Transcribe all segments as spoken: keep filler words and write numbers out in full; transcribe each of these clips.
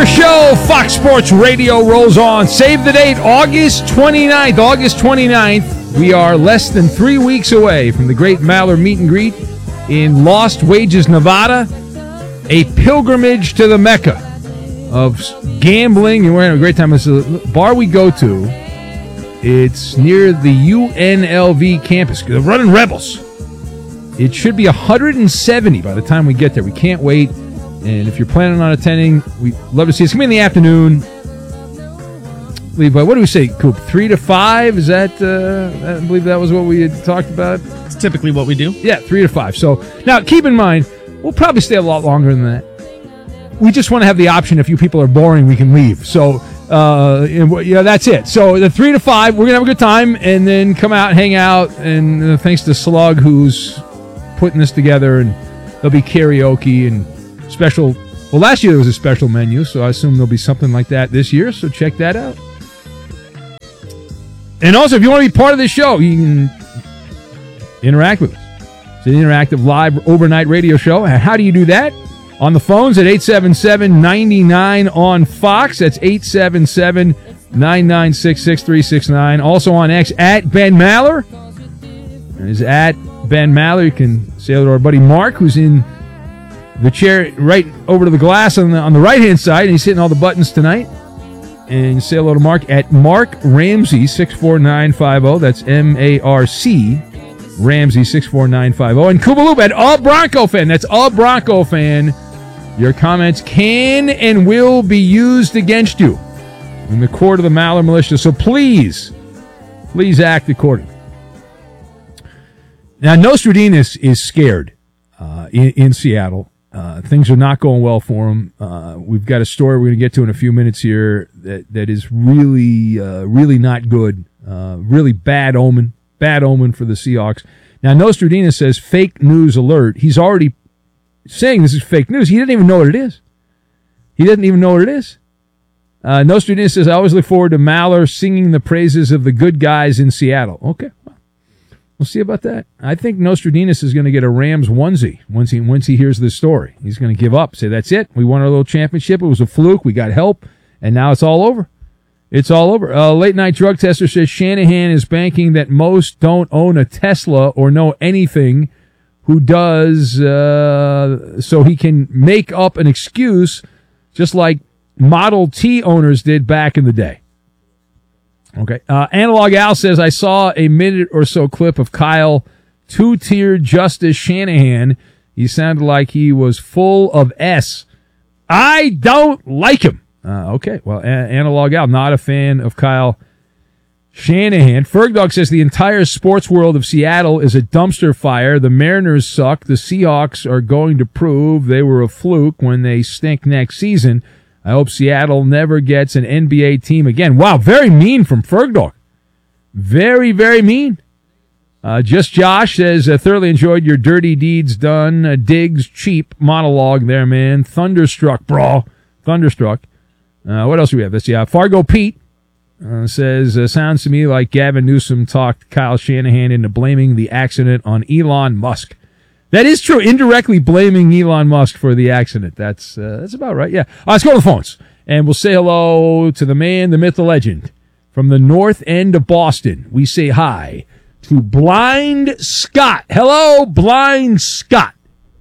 Your show, Fox Sports Radio, rolls on. Save the date, August twenty-ninth. August twenty-ninth. We are less than three weeks away from the great Maller meet and greet in Lost Wages, Nevada. A pilgrimage to the Mecca of gambling. And we're having a great time. It's a bar we go to. It's near the U N L V campus. They're running Rebels. It should be one hundred seventy by the time we get there. We can't wait. And if you're planning on attending, we'd love to see you. It's going to be in the afternoon. Leave, what do we say, Coop? Three to five? Is that, uh, I believe that was what we had talked about? It's typically what we do. Yeah, three to five. So now keep in mind, we'll probably stay a lot longer than that. We just want to have the option if you people are boring, we can leave. So, uh, yeah, that's it. So the three to five, we're going to have a good time and then come out, hang out. And uh, thanks to Slug, who's putting this together, and there'll be karaoke and special. Well, last year there was a special menu, so I assume there'll be something like that this year, so check that out. And also, if you want to be part of this show, you can interact with us. It's an interactive live overnight radio show. How do you do that? On the phones at eight seven seven, nine nine on Fox. That's eight seven seven, nine nine six, six three six nine. Also on X, at Ben Maller. Is at Ben Maller. You can say hello to our buddy Mark, who's in the chair right over to the glass on the on the right-hand side, and he's hitting all the buttons tonight. And say hello to Mark at Mark Ramsey, six four nine five zero. That's M A R C, Ramsey, six four nine five zero. And Kubaloop at All Bronco Fan. That's All Bronco Fan. Your comments can and will be used against you in the court of the Maller Militia. So please, please act accordingly. Now, Nostradamus is scared uh, in, in Seattle. Uh, things are not going well for him. Uh, we've got a story we're going to get to in a few minutes here that, that is really, uh, really not good. Uh, really bad omen. Bad omen for the Seahawks. Now, Nostradamus says fake news alert. He's already saying this is fake news. He doesn't even know what it is. He doesn't even know what it is. Uh, Nostradamus says, I always look forward to Maller singing the praises of the good guys in Seattle. Okay. We'll see about that. I think Nostradamus is going to get a Rams onesie once he once he hears this story. He's going to give up, say, that's it. We won our little championship. It was a fluke. We got help, and now it's all over. It's all over. Uh, late night drug tester says Shanahan is banking that most don't own a Tesla or know anything who does, uh, so he can make up an excuse just like Model T owners did back in the day. Okay. Uh, Analog Al says, I saw a minute or so clip of Kyle two-tier Justice Shanahan. He sounded like he was full of S. I don't like him. Uh, okay. Well, a- Analog Al, not a fan of Kyle Shanahan. Fergdog says the entire sports world of Seattle is a dumpster fire. The Mariners suck. The Seahawks are going to prove they were a fluke when they stink next season. I hope Seattle never gets an N B A team again. Wow, very mean from Fergdog. Very, very mean. Uh, Just Josh says, uh, thoroughly enjoyed your dirty deeds done. Uh, Diggs, cheap monologue there, man. Thunderstruck, bro. Thunderstruck. Uh, what else do we have? Let's see. Uh, Fargo Pete uh, says, uh, sounds to me like Gavin Newsom talked Kyle Shanahan into blaming the accident on Elon Musk. That is true. Indirectly blaming Elon Musk for the accident. That's uh, that's about right. Yeah. All right, let's go to the phones. And we'll say hello to the man, the myth, the legend. From the north end of Boston, we say hi to Blind Scott. Hello, Blind Scott.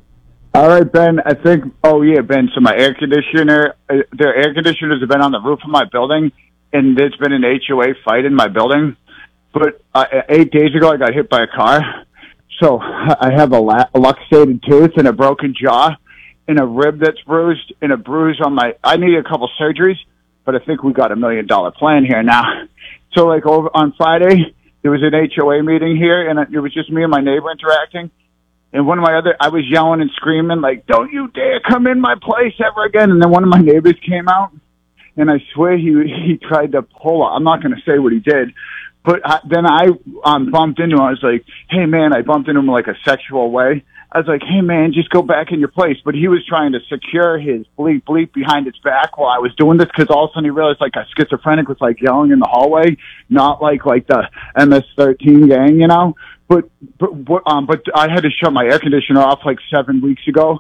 All right, Ben. I think, oh, yeah, Ben. So my air conditioner, uh, their air conditioners have been on the roof of my building, and there's been an H O A fight in my building. But uh, eight days ago, I got hit by a car. So I have a, la- a luxated tooth and a broken jaw and a rib that's bruised and a bruise on my, I need a couple surgeries, but I think we got a million dollar plan here now. So like over on Friday, there was an H O A meeting here and it was just me and my neighbor interacting. And one of my other, I was yelling and screaming like, don't you dare come in my place ever again. And then one of my neighbors came out and I swear he, he tried to pull up. I'm not going to say what he did. But I, then I um, bumped into him. I was like, hey, man, I bumped into him in like a sexual way. I was like, hey, man, just go back in your place. But he was trying to secure his bleep bleep behind his back while I was doing this because all of a sudden he realized like a schizophrenic was like yelling in the hallway, not like like the M S thirteen gang, you know. But but um, but I had to shut my air conditioner off like seven weeks ago. So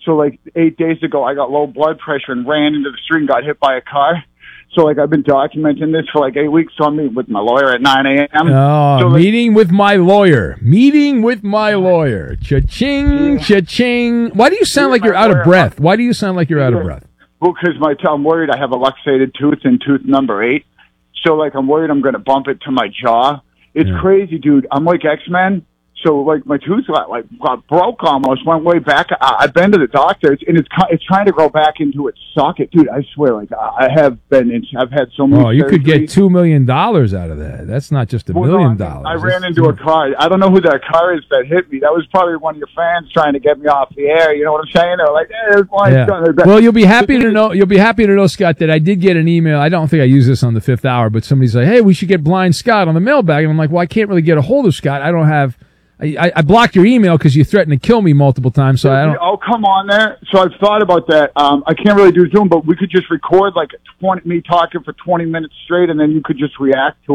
So like eight days ago, I got low blood pressure and ran into the street and got hit by a car. So like I've been documenting this for like eight weeks. So I'm meeting with my lawyer at nine a.m. Oh, so, like, meeting with my lawyer. Meeting with my lawyer. Cha-ching, yeah. cha-ching. Why do you sound like you're out of breath? Why do you sound like you're out of breath? Well, because my I'm worried I have a luxated tooth in tooth number eight. So like I'm worried I'm going to bump it to my jaw. It's Yeah. crazy, dude. I'm like X-Men. So like my tooth got like got broke almost, went way back. I, I've been to the doctor, and it's it's trying to grow back into its socket, dude. I swear, like I have been, in, I've had so many. Oh, you could get surgeries. two million dollars out of that. That's not just a Well, million no, dollars. I, I ran That's- into a car. I don't know who that car is that hit me. That was probably one of your fans trying to get me off the air. You know what I'm saying? They're like, eh, there's one. Yeah. Well, you'll be happy to know. You'll be happy to know, Scott, that I did get an email. I don't think I used this on the fifth hour, but somebody's like, "Hey, we should get Blind Scott on the mailbag," and I'm like, "Well, I can't really get a hold of Scott. I don't have. I, I blocked your email because you threatened to kill me multiple times, so I don't." Oh, come on there. So I've thought about that. Um, I can't really do Zoom, but we could just record like twenty me talking for twenty minutes straight, and then you could just react to